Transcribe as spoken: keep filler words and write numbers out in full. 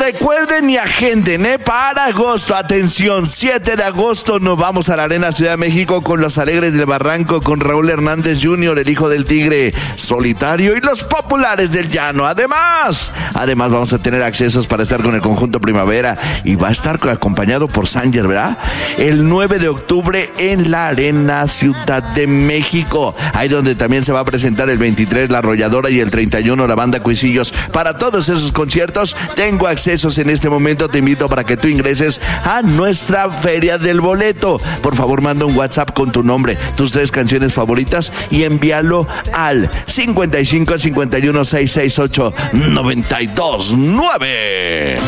Recuerden y agenden, ¿eh? Para agosto, atención, siete de agosto nos vamos a la Arena Ciudad de México con los Alegres del Barranco, con Raúl Hernández junior, el hijo del Tigre, Solitario y los Populares del Llano. Además, además vamos a tener accesos para estar con el conjunto Primavera y va a estar acompañado por Sanger, ¿verdad? El nueve de octubre en la Arena Ciudad de México, ahí donde también se va a presentar el veintitrés La Arrolladora y el treinta y uno la Banda Cuisillos. Para todos esos conciertos tengo accesos en este momento. Te invito para que tú ingreses a nuestra Feria del Boleto. Por favor, manda un WhatsApp con tu nombre, tus tres canciones favoritas y envíalo al cincuenta y cinco cincuenta y uno seiscientos sesenta y ocho noventa y dos nueve.